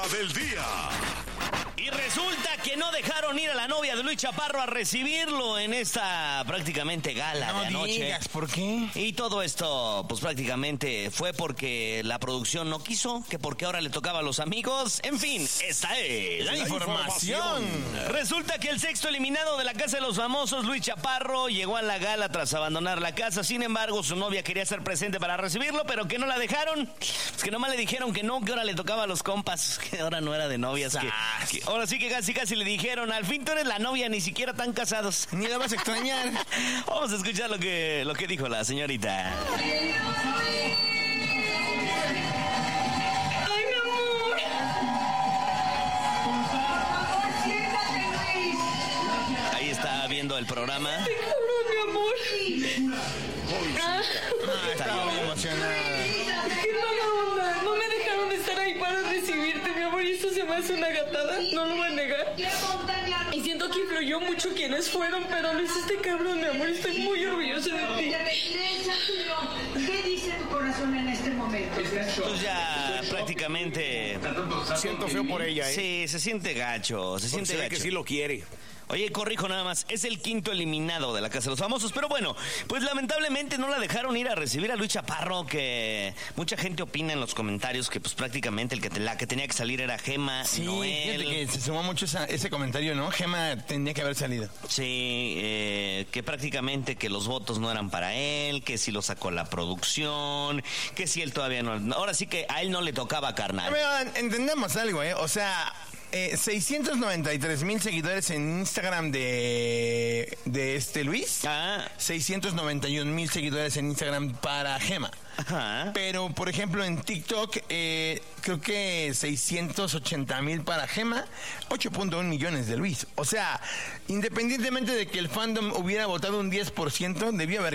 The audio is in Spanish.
Del día. Y resulta que no dejaron ir a la novia de Luis Chaparro a recibirlo en esta prácticamente gala de anoche. No digas, ¿por qué? Y todo esto, pues prácticamente fue porque la producción no quiso, que porque ahora le tocaba a los amigos. En fin, esta es la información. Resulta que el sexto eliminado de la Casa de los Famosos, Luis Chaparro, llegó a la gala tras abandonar la casa. Sin embargo, su novia quería ser presente para recibirlo, pero que no la dejaron. Es que nomás le dijeron que no, que ahora le tocaba a los compas, que ahora no era de novias, que ahora sí que casi le dijeron, al fin tú eres la novia, ni siquiera tan casados. Ni la vas a extrañar. Vamos a escuchar lo que dijo la señorita. Ay, mi amor. Ahí está viendo el programa. Te cabrón, mi amor. Estaba muy emocionada. Qué mala onda. No me dejaron estar ahí para recibirte, mi amor. Y esto se me hace una gatada. No lo voy a negar. Y siento que influyó mucho quienes fueron, pero lo hiciste cabrón, mi amor. Estoy muy orgullosa de ti. ¿Qué dice tu corazón en este momento? Pues ya prácticamente... Siento feo por ella, ¿eh? Sí, se siente gacho, se siente gacho. que sí lo quiere. Oye, corrijo nada más, es el quinto eliminado de la Casa de los Famosos, pero bueno, pues lamentablemente no la dejaron ir a recibir a Luis Chaparro, que mucha gente opina en los comentarios que pues prácticamente la que tenía que salir era Gema, Sí, no fíjate él. que se sumó mucho ese comentario, ¿no? Gema tendría que haber salido. Sí, que prácticamente que los votos no eran para él, que si lo sacó la producción, que si él todavía no... Ahora sí que a él no le tocaba, carnal. Pero entendamos algo, ¿eh? O sea... 693,000 seguidores en Instagram de Luis. 691,000 seguidores en Instagram para Gema. Ajá. Pero, por ejemplo, en TikTok, creo que 680,000 para Gema, 8.1 millones de Luis. O sea, independientemente de que el fandom hubiera votado un 10%, debió haber